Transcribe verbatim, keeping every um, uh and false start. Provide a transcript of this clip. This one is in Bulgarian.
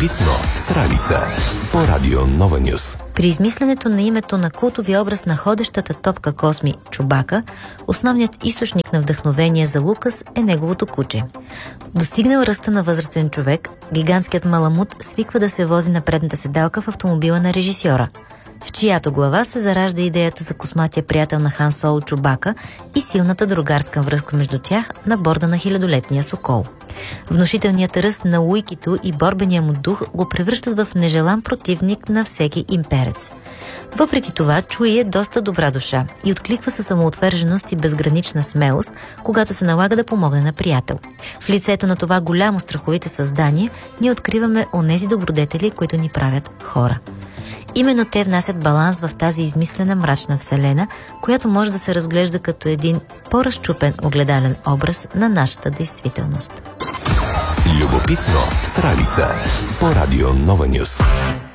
Любопитно с Ралица по Радио Нова Нюс. При измисленето на името на култовия образ на ходещата топка Косми Чубака, основният източник на вдъхновение за Лукас е неговото куче. Достигнал ръста на възрастен човек, гигантският маламут свиква да се вози на предната седалка в автомобила на режисьора, в чиято глава се заражда идеята за косматия приятел на Хан Соло Чубака и силната другарска връзка между тях на борда на хилядолетния сокол. Внушителният ръст на уикито и борбения му дух го превръщат в нежелан противник на всеки имперец. Въпреки това, Чуи е доста добра душа и откликва със самоотверженост и безгранична смелост, когато се налага да помогне на приятел. В лицето на това голямо страховито създание ние откриваме онези добродетели, които ни правят хора. Именно те внасят баланс в тази измислена мрачна вселена, която може да се разглежда като един по-разчупен огледален образ на нашата действителност. Любопитно с Ралица по Радио Нова Нюс.